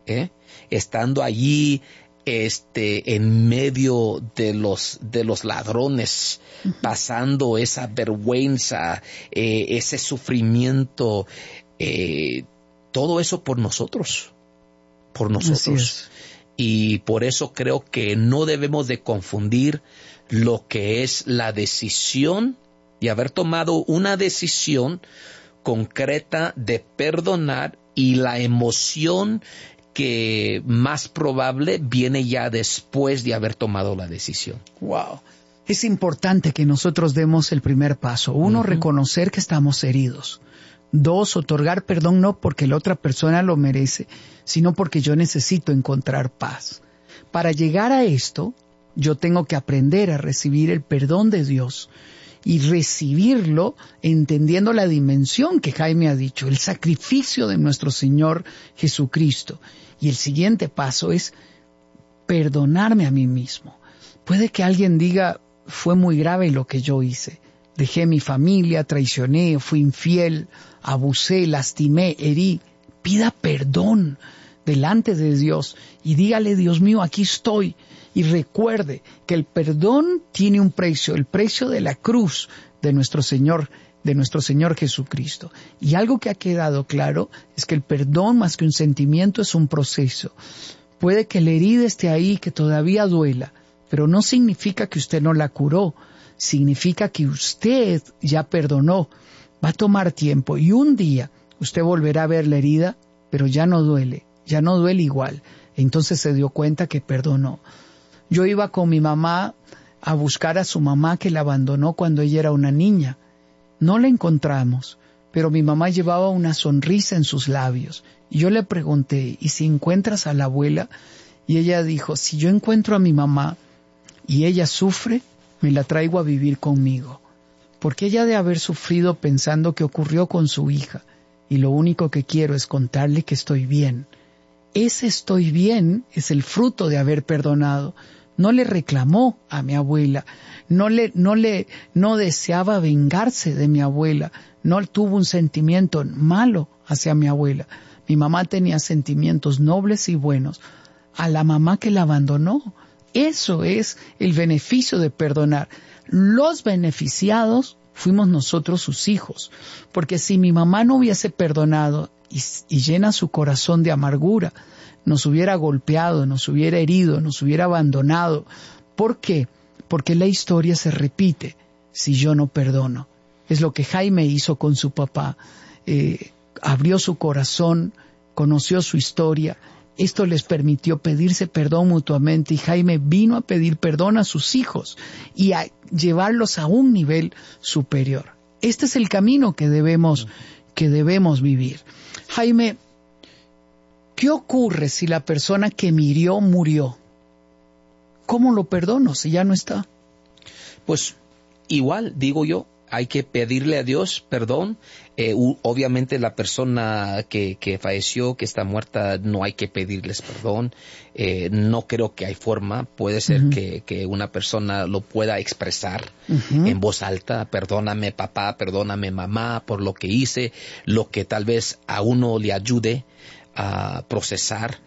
estando allí en medio de los ladrones, pasando esa vergüenza, ese sufrimiento, todo eso por nosotros. Y por eso creo que no debemos de confundir lo que es la decisión y haber tomado una decisión concreta de perdonar y la emoción que más probable viene ya después de haber tomado la decisión. Wow. Es importante que nosotros demos el primer paso. Uno, reconocer que estamos heridos. Dos, otorgar perdón no porque la otra persona lo merece, sino porque yo necesito encontrar paz. Para llegar a esto, yo tengo que aprender a recibir el perdón de Dios y recibirlo entendiendo la dimensión que Jaime ha dicho, el sacrificio de nuestro Señor Jesucristo. Y el siguiente paso es perdonarme a mí mismo. Puede que alguien diga, fue muy grave lo que yo hice. Dejé mi familia, traicioné, fui infiel, abusé, lastimé, herí. Pida perdón delante de Dios y dígale, Dios mío, aquí estoy. Y recuerde que el perdón tiene un precio, el precio de la cruz de nuestro Señor Jesucristo. Y algo que ha quedado claro es que el perdón, más que un sentimiento, es un proceso. Puede que la herida esté ahí, que todavía duela, pero no significa que usted no la curó, significa que usted ya perdonó. Va a tomar tiempo y un día usted volverá a ver la herida, pero ya no duele igual. Entonces se dio cuenta que perdonó. Yo iba con mi mamá a buscar a su mamá que la abandonó cuando ella era una niña. No la encontramos, pero mi mamá llevaba una sonrisa en sus labios. Y yo le pregunté, ¿y si encuentras a la abuela? Y ella dijo, si yo encuentro a mi mamá y ella sufre, me la traigo a vivir conmigo. Porque ella de haber sufrido pensando que ocurrió con su hija, y lo único que quiero es contarle que estoy bien. Ese estoy bien es el fruto de haber perdonado. No le reclamó a mi abuela, no deseaba vengarse de mi abuela, no tuvo un sentimiento malo hacia mi abuela. Mi mamá tenía sentimientos nobles y buenos a la mamá que la abandonó. Eso es el beneficio de perdonar. Los beneficiados fuimos nosotros, sus hijos, porque si mi mamá no hubiese perdonado y llena su corazón de amargura, nos hubiera golpeado, nos hubiera herido, nos hubiera abandonado. ¿Por qué? Porque la historia se repite si yo no perdono. Es lo que Jaime hizo con su papá. Abrió su corazón, conoció su historia. Esto les permitió pedirse perdón mutuamente y Jaime vino a pedir perdón a sus hijos y a llevarlos a un nivel superior. Este es el camino que debemos vivir. Jaime, ¿qué ocurre si la persona que me hirió murió? ¿Cómo lo perdono si ya no está? Pues igual, digo yo, hay que pedirle a Dios perdón. Obviamente la persona que falleció, que está muerta, no hay que pedirles perdón. No creo que hay forma. Puede ser que una persona lo pueda expresar en voz alta. Perdóname papá, perdóname mamá por lo que hice, lo que tal vez a uno le ayude a procesar.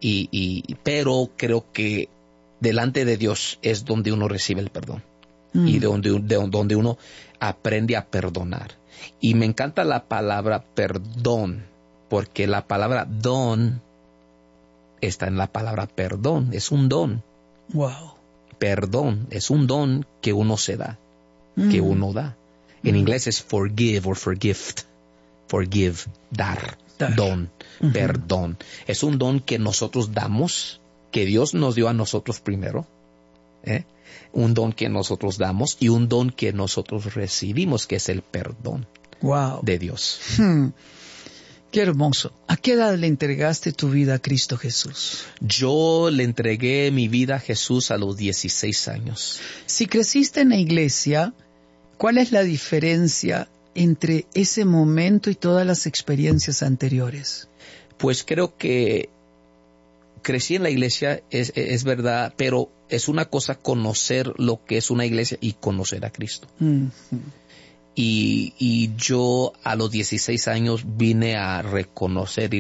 Pero creo que delante de Dios es donde uno recibe el perdón. Y donde uno aprende a perdonar. Y me encanta la palabra perdón, porque la palabra don está en la palabra perdón, es un don. Wow. Perdón, es un don que uno se da, que uno da. En inglés es forgive or forgift. Forgive, dar. Don, perdón. Es un don que nosotros damos, que Dios nos dio a nosotros primero. Un don que nosotros damos y un don que nosotros recibimos, que es el perdón de Dios. Qué hermoso. ¿A qué edad le entregaste tu vida a Cristo Jesús? Yo le entregué mi vida a Jesús a los 16 años. Si creciste en la iglesia, ¿cuál es la diferencia entre ese momento y todas las experiencias anteriores? Pues creo que crecí en la iglesia, es verdad, pero es una cosa conocer lo que es una iglesia y conocer a Cristo. Y yo a los 16 años vine a reconocer y